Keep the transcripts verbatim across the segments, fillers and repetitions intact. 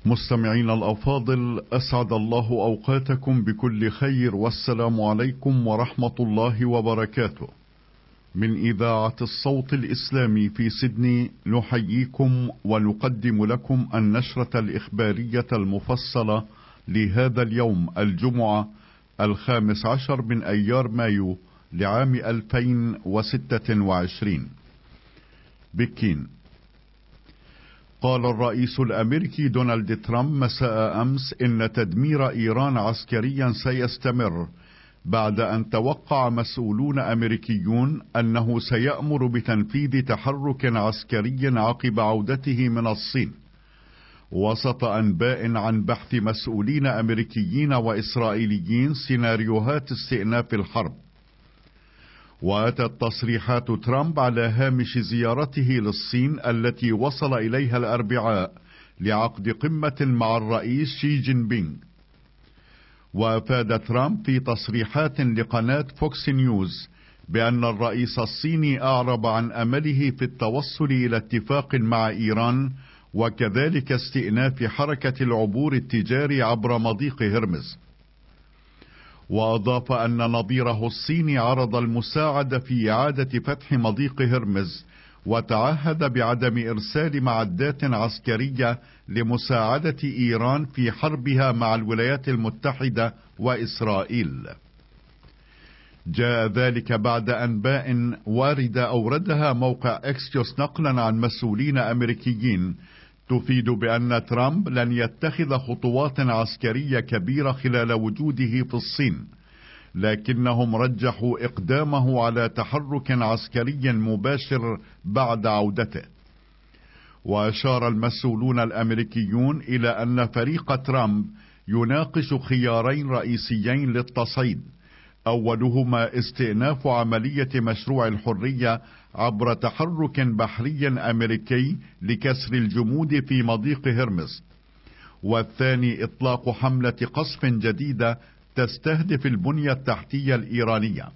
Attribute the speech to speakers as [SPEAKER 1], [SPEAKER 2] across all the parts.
[SPEAKER 1] مستمعين الأفاضل، أسعد الله أوقاتكم بكل خير، والسلام عليكم ورحمة الله وبركاته. من إذاعة الصوت الإسلامي في سيدني نحييكم ونقدم لكم النشرة الإخبارية المفصلة لهذا اليوم الجمعة الخامس عشر من أيار مايو لعام ألفين وستة وعشرين. بكين. قال الرئيس الأمريكي دونالد ترامب مساء أمس إن تدمير إيران عسكريا سيستمر بعد أن توقع مسؤولون أمريكيون أنه سيأمر بتنفيذ تحرك عسكري عقب عودته من الصين، وسط أنباء عن بحث مسؤولين أمريكيين وإسرائيليين سيناريوهات استئناف الحرب. وأتت تصريحات ترامب على هامش زيارته للصين التي وصل إليها الأربعاء لعقد قمة مع الرئيس شي جين بينغ. وأفاد ترامب في تصريحات لقناة فوكس نيوز بأن الرئيس الصيني أعرب عن أمله في التوصل إلى اتفاق مع إيران، وكذلك استئناف حركة العبور التجاري عبر مضيق هرمز. وأضاف أن نظيره الصيني عرض المساعدة في إعادة فتح مضيق هرمز، وتعهد بعدم إرسال معدات عسكرية لمساعدة إيران في حربها مع الولايات المتحدة وإسرائيل. جاء ذلك بعد أنباء واردة أوردها موقع إكسيوس نقلا عن مسؤولين أمريكيين تفيد بأن ترامب لن يتخذ خطوات عسكرية كبيرة خلال وجوده في الصين، لكنهم رجحوا إقدامه على تحرك عسكري مباشر بعد عودته. وأشار المسؤولون الأمريكيون إلى أن فريق ترامب يناقش خيارين رئيسيين للتصعيد، أولهما استئناف عملية مشروع الحرية عبر تحرك بحري أمريكي لكسر الجمود في مضيق هرمز، والثاني إطلاق حملة قصف جديدة تستهدف البنية التحتية الإيرانية.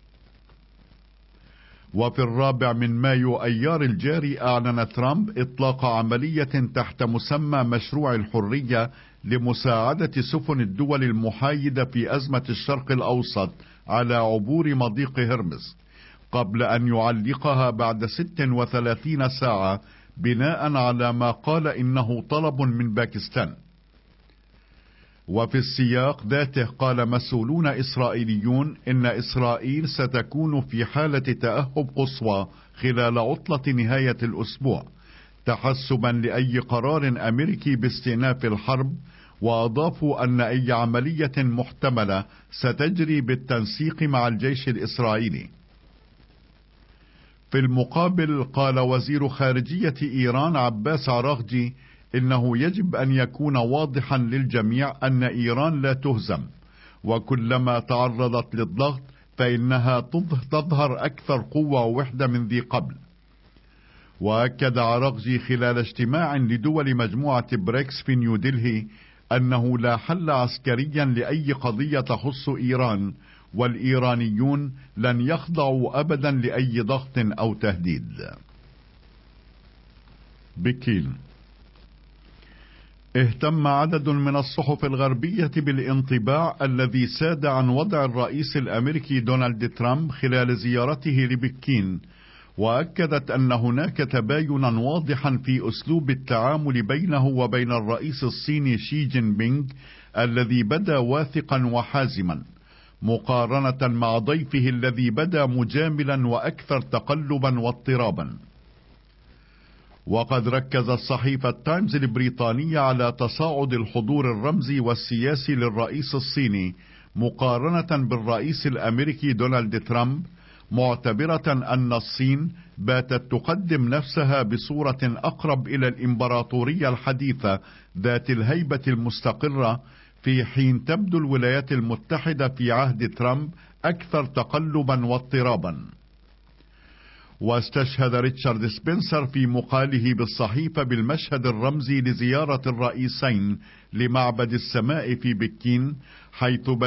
[SPEAKER 1] وفي الرابع من مايو أيار الجاري أعلن ترامب إطلاق عملية تحت مسمى مشروع الحرية لمساعدة سفن الدول المحايدة في أزمة الشرق الأوسط على عبور مضيق هرمز، قبل أن يعلقها بعد ست وثلاثين ساعة بناء على ما قال إنه طلب من باكستان. وفي السياق ذاته قال مسؤولون إسرائيليون إن إسرائيل ستكون في حالة تأهب قصوى خلال عطلة نهاية الأسبوع تحسبا لأي قرار أمريكي باستئناف الحرب، وأضافوا أن أي عملية محتملة ستجري بالتنسيق مع الجيش الإسرائيلي. في المقابل قال وزير خارجية إيران عباس عراغجي إنه يجب أن يكون واضحا للجميع أن إيران لا تهزم، وكلما تعرضت للضغط فإنها تظهر أكثر قوة ووحدة من ذي قبل. وأكد عراغجي خلال اجتماع لدول مجموعة بريكس في نيودلهي أنه لا حل عسكريا لأي قضية تخص إيران، والإيرانيون لن يخضعوا أبدا لأي ضغط أو تهديد. بكين. اهتم عدد من الصحف الغربية بالانطباع الذي ساد عن وضع الرئيس الأمريكي دونالد ترامب خلال زيارته لبكين، وأكدت أن هناك تباينا واضحا في أسلوب التعامل بينه وبين الرئيس الصيني شي جين بينغ الذي بدا واثقا وحازما، مقارنة مع ضيفه الذي بدا مجاملا وأكثر تقلبا واضطرابا. وقد ركزت صحيفة تايمز البريطانية على تصاعد الحضور الرمزي والسياسي للرئيس الصيني مقارنة بالرئيس الأمريكي دونالد ترامب، معتبرة أن الصين باتت تقدم نفسها بصورة أقرب إلى الإمبراطورية الحديثة ذات الهيبة المستقرة، في حين تبدو الولايات المتحدة في عهد ترامب أكثر تقلبا واضطرابا. واستشهد ريتشارد سبنسر في مقاله بالصحيفة بالمشهد الرمزي لزيارة الرئيسين لمعبد السماء في بكين، حيث